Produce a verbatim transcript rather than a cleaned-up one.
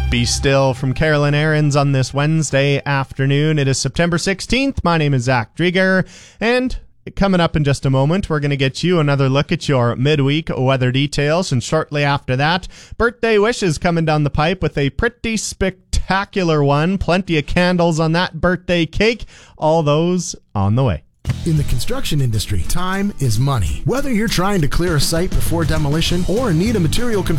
Be Still from Carolyn Aarons on this Wednesday afternoon. It is September sixteenth. My name is Zach Drieger, and coming up in just a moment, we're going to get you another look at your midweek weather details, and shortly after that, birthday wishes coming down the pipe with a pretty spectacular one. Plenty of candles on that birthday cake. All those on the way. In the construction industry, time is money. Whether you're trying to clear a site before demolition or need a material